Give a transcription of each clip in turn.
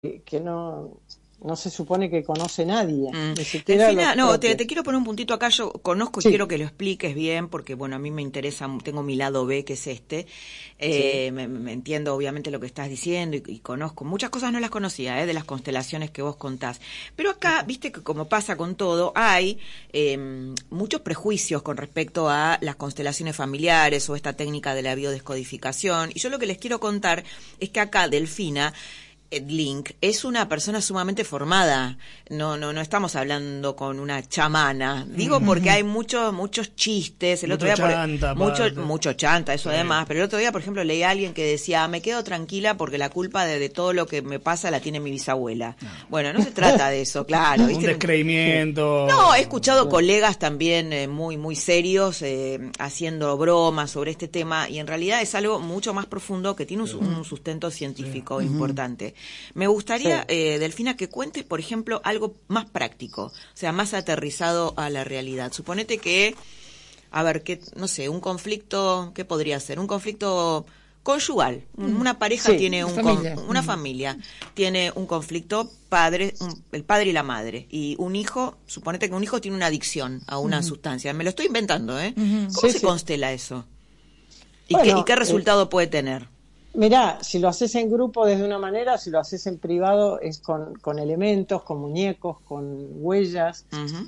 que no se supone que conoce nadie, ni siquiera Delfina, los te propios. quiero poner un puntito acá. Yo conozco y Sí, quiero que lo expliques bien, porque bueno, a mí me interesa, tengo mi lado B, que es este. sí. Me entiendo obviamente lo que estás diciendo y conozco. Muchas cosas no las conocía, de las constelaciones que vos contás. Pero acá, viste que como pasa con todo, hay muchos prejuicios con respecto a las constelaciones familiares o esta técnica de la biodescodificación. Y yo lo que les quiero contar es que acá Delfina Link es una persona sumamente formada. No estamos hablando con una chamana. Digo porque hay muchos chistes. El Mucho otro día chanta, aparte. mucho chanta, eso Sí. además. Pero el otro día, por ejemplo, leí a alguien que decía: me quedo tranquila porque la culpa de todo lo que me pasa la tiene mi bisabuela. Bueno, no se trata de eso, claro. Un ¿viste? descreimiento. No, he escuchado colegas también muy serios haciendo bromas sobre este tema, y en realidad es algo mucho más profundo que tiene un sustento científico importante. Me gustaría, Delfina, que cuentes, por ejemplo, algo más práctico, o sea, más aterrizado a la realidad. Suponete que, a ver, que no sé, un conflicto, ¿qué podría ser? Un conflicto conyugal. Una pareja Sí, tiene familia. una familia tiene un conflicto el padre y la madre, y un hijo, suponete que un hijo tiene una adicción a una sustancia. Me lo estoy inventando, ¿eh? ¿Cómo Sí, se sí. constela eso? Bueno, ¿Y qué resultado puede tener? mirá, si lo haces en grupo desde una manera, si lo haces en privado es con elementos, con muñecos, con huellas. Ujú.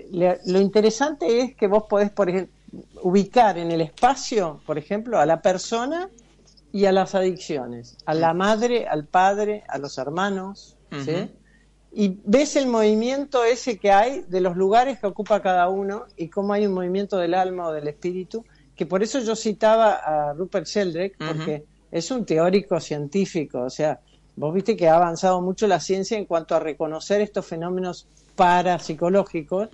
Lo interesante es que vos podés, por ejemplo, ubicar en el espacio, por ejemplo, a la persona y a las adicciones, a la madre, al padre, a los hermanos, ¿sí? Ujú. Y ves el movimiento ese que hay de los lugares que ocupa cada uno y cómo hay un movimiento del alma o del espíritu, que por eso yo citaba a Rupert Sheldrake, porque es un teórico científico. O sea, vos viste que ha avanzado mucho la ciencia en cuanto a reconocer estos fenómenos parapsicológicos,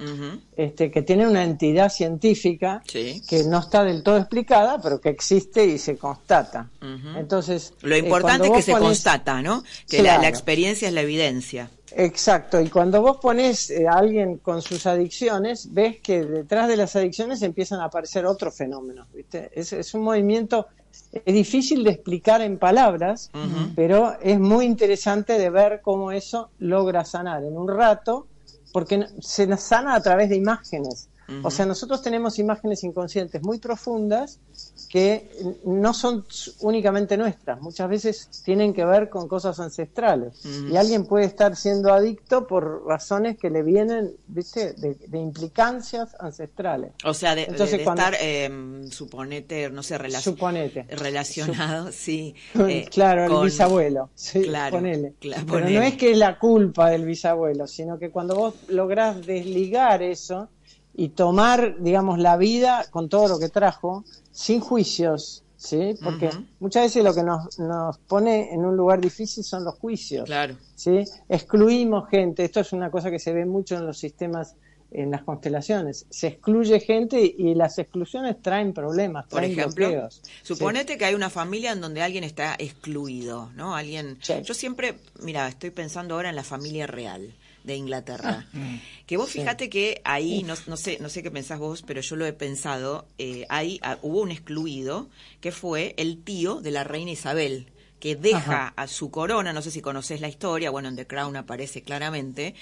que tienen una entidad científica Sí. que no está del todo explicada, pero que existe y se constata. Ujú. Entonces, Lo importante es cuando que vos se ponés- constata, ¿no? Que la Claro. experiencia es la evidencia. Exacto, y cuando vos pones a alguien con sus adicciones, ves que detrás de las adicciones empiezan a aparecer otros fenómenos, ¿viste? Es un movimiento, es difícil de explicar en palabras, pero es muy interesante de ver cómo eso logra sanar en un rato, porque se sana a través de imágenes. O sea, nosotros tenemos imágenes inconscientes muy profundas que no son únicamente nuestras, muchas veces tienen que ver con cosas ancestrales. Y alguien puede estar siendo adicto por razones que le vienen, ¿viste?, de implicancias ancestrales. O sea, Entonces, de cuando- estar, suponete, no sé, Suponete. relacionado, sí. Claro, el con- bisabuelo, sí, Claro, ponele. claro, Pero ponele. no es que es la culpa del bisabuelo, sino que cuando vos lográs desligar eso y tomar, digamos, la vida con todo lo que trajo, sin juicios, ¿sí? Porque muchas veces lo que nos pone en un lugar difícil son los juicios, Claro. ¿sí? Excluimos gente, esto es una cosa que se ve mucho en los sistemas, en las constelaciones, se excluye gente y las exclusiones traen problemas, Por traen ejemplo, bloqueos. suponete que hay una familia en donde alguien está excluido, ¿no? Sí. Yo siempre, mira, estoy pensando ahora en la familia real de Inglaterra. Que vos fíjate que ahí, no sé qué pensás vos, pero yo lo he pensado, hubo un excluido que fue el tío de la reina Isabel, que deja a su corona. No sé si conocés la historia, bueno, en The Crown aparece claramente.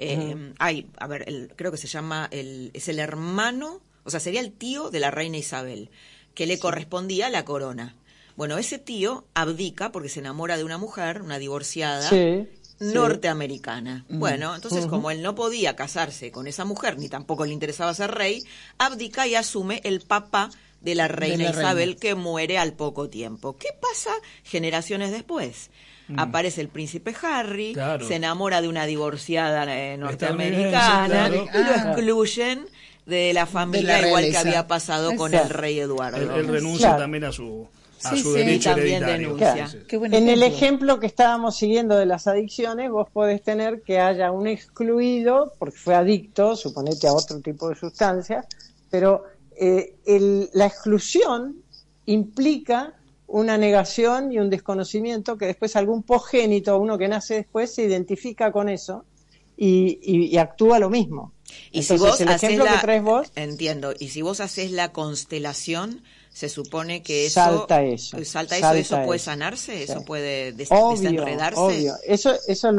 Creo que se llama, es el hermano, o sea, sería el tío de la reina Isabel, que le correspondía la corona. Bueno, ese tío abdica porque se enamora de una mujer, una divorciada, norteamericana. Bueno, entonces como él no podía casarse con esa mujer, ni tampoco le interesaba ser rey, abdica y asume el papá de la reina Isabel, que muere al poco tiempo. ¿Qué pasa generaciones después? Aparece el príncipe Harry, Claro. se enamora de una divorciada norteamericana, Claro. y lo excluyen de la familia, De la igual que realeza. había pasado con Exacto. el rey Eduardo. Él renuncia Claro. también a su Sí, sí. derecho Y también hereditario. denuncia. Claro. Qué buen En el ejemplo. ejemplo que estábamos siguiendo de las adicciones, vos podés tener que haya un excluido, porque fue adicto, suponete, a otro tipo de sustancia, pero la exclusión implica una negación y un desconocimiento que después algún progénito, uno que nace después, se identifica con eso y actúa lo mismo. Y Entonces, si vos el haces ejemplo que traes vos, entiendo, y si vos haces la constelación, se supone que salta eso. Salta eso, ¿eso puede sanarse? Sí. ¿Eso puede Obvio, desenredarse? obvio. Eso es